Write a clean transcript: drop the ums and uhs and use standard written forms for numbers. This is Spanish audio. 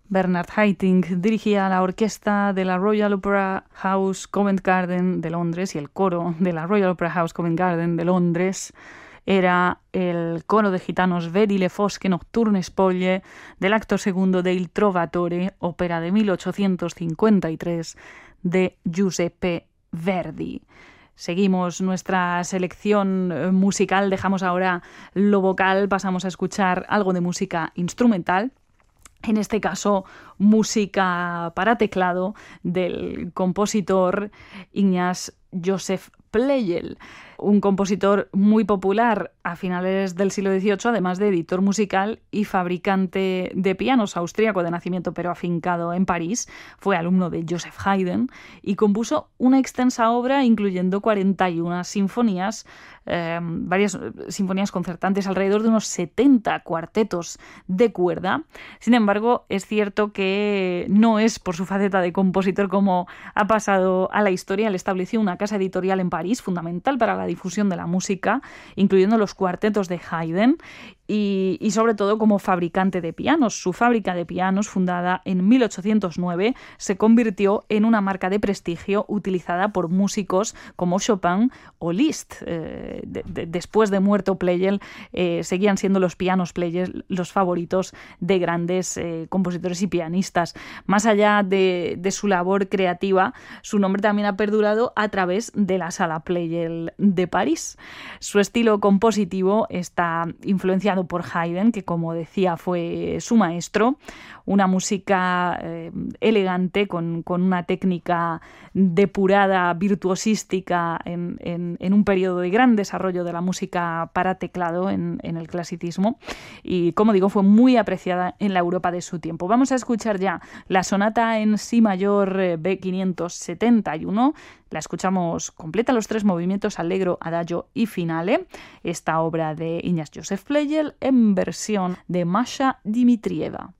Bernard Haitink dirigía la orquesta de la Royal Opera House Covent Garden de Londres y el coro de la Royal Opera House Covent Garden de Londres era el coro de gitanos Vedi le Fosche Notturne Spoglie del acto segundo de Il Trovatore, ópera de 1853 de Giuseppe Verdi. Seguimos nuestra selección musical, dejamos ahora lo vocal, pasamos a escuchar algo de música instrumental. En este caso, música para teclado del compositor Ignaz Joseph Pleyel, un compositor muy popular a finales del siglo XVIII, además de editor musical y fabricante de pianos, austríaco de nacimiento pero afincado en París. Fue alumno de Joseph Haydn y compuso una extensa obra incluyendo 41 sinfonías, varias sinfonías concertantes, alrededor de unos 70 cuartetos de cuerda. Sin embargo, es cierto que no es por su faceta de compositor como ha pasado a la historia. Él estableció una casa editorial en París, fundamental para la difusión de la música, incluyendo los cuartetos de Haydn, y sobre todo como fabricante de pianos. Su fábrica de pianos, fundada en 1809, se convirtió en una marca de prestigio utilizada por músicos como Chopin o Liszt. Después de muerto Pleyel, seguían siendo los pianos Pleyel los favoritos de grandes compositores y pianistas. Más allá de su labor creativa, su nombre también ha perdurado a través de la Sala Pleyel de París. Su estilo compositivo está influenciado por Haydn, que como decía fue su maestro, una música elegante con una técnica depurada, virtuosística en un periodo de gran desarrollo de la música para teclado en el clasicismo, y como digo fue muy apreciada en la Europa de su tiempo. Vamos a escuchar ya la sonata en si mayor B571. La escuchamos completa, los 3 movimientos, allegro, adagio y finale. Esta obra de Ignaz Joseph Pleyel en versión de Masha Dmitrieva.